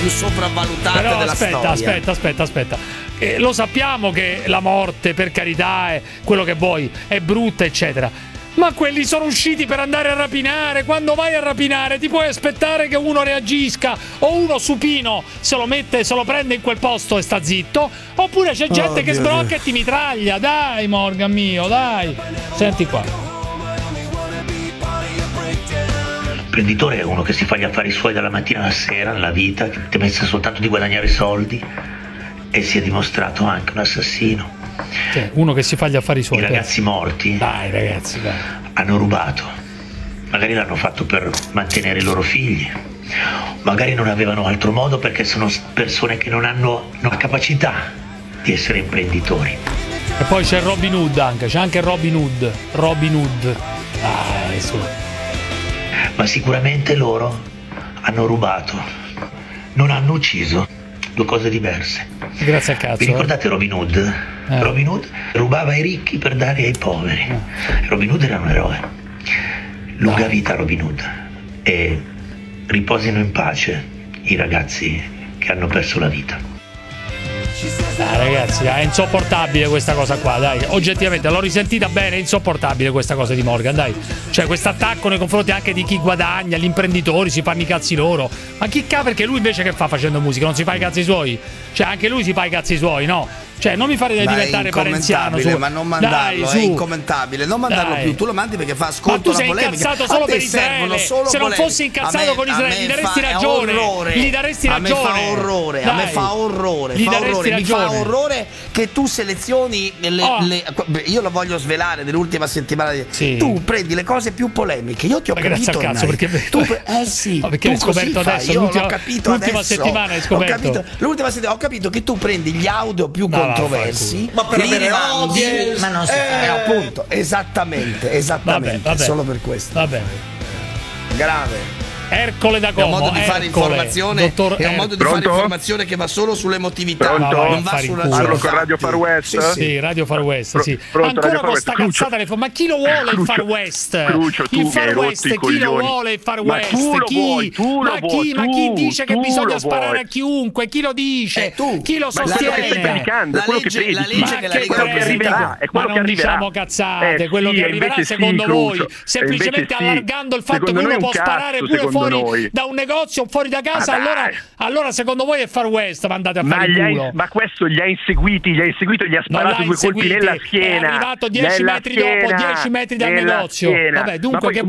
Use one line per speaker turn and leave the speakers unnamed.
più sopravvalutate
però
della storia.
Aspetta. Lo sappiamo che la morte, per carità, è quello che vuoi, è brutta, eccetera. Ma quelli sono usciti per andare a rapinare. Quando vai a rapinare ti puoi aspettare che uno reagisca, o uno supino se lo prende in quel posto e sta zitto, oppure c'è gente che sbrocca e ti mitraglia. Dai Morgan mio, dai. Senti qua.
L'imprenditore è uno che si fa gli affari suoi dalla mattina alla sera nella vita, che pensa soltanto di guadagnare soldi, e si è dimostrato anche un assassino.
Cioè, uno che si fa gli affari suoi.
I ragazzi morti
dai ragazzi, dai.
hanno rubato, magari l'hanno fatto per mantenere i loro figli, magari non avevano altro modo perché sono persone che non hanno la capacità di essere imprenditori.
E poi c'è Robin Hood anche, c'è anche Robin Hood. Dai, su.
Ma sicuramente loro hanno rubato, non hanno ucciso, due cose diverse.
Grazie al cazzo.
Vi ricordate Robin Hood? Robin Hood rubava ai ricchi per dare ai poveri. Robin Hood era un eroe. Lunga vita Robin Hood, e riposino in pace i ragazzi che hanno perso la vita.
Dai ragazzi, è insopportabile questa cosa qua, dai. Oggettivamente l'ho risentita bene, è insopportabile questa cosa di Morgan, dai. Cioè questo attacco nei confronti anche di chi guadagna, gli imprenditori, si fanno i cazzi loro. Ma chi cazzo, perché lui invece che fa facendo musica? Non si fa i cazzi suoi? Cioè anche lui si fa i cazzi suoi, no? Cioè non mi fare diventare parenziano su.
Ma non mandarlo,
dai,
è incommentabile. Non mandarlo più, tu lo mandi perché fa ascolto alla polemica.
Ma tu sei incazzato solo per Israele. Se non fossi incazzato con Israele gli daresti ragione. Gli daresti ragione.
A me fa orrore. Mi fa orrore che tu selezioni io lo voglio svelare nell'ultima settimana. Sì. Tu prendi le cose più polemiche. Io ti ho capito.
Cazzo, perché
sì.
No, perché l'hai scoperto adesso?
Io l'ho capito
l'ultima settimana hai scoperto.
L'ultima settimana ho capito che tu prendi gli audio più controversi,
ma per avere audience,
ma non si appunto, esattamente,
vabbè.
Solo per questo.
Va bene.
Grave.
Ercole da Como.
È un modo di fare informazione, è un modo di fare informazione che va solo sull'emotività, non va sulla
Parlo con Radio Far West?
Sì, Radio Far West, sì. Ancora con sta cazzata ma chi lo vuole il Far West? Il Far West, chi lo vuole il Far West? Ma chi dice che bisogna sparare a chiunque? Chi lo dice? Chi lo sostiene?
La legge che la Lega
arriverà, è quello che arriverà.
Ma non diciamo cazzate, quello che arriverà secondo voi, semplicemente allargando il fatto che uno può sparare pure fuori da un negozio, fuori da casa, allora secondo voi è Far West, ma andate a fare il culo.
Ma questo li ha inseguito, gli ha sparato due colpi nella schiena.
È arrivato 10 metri dopo, 10 metri dal negozio. Vabbè, dunque che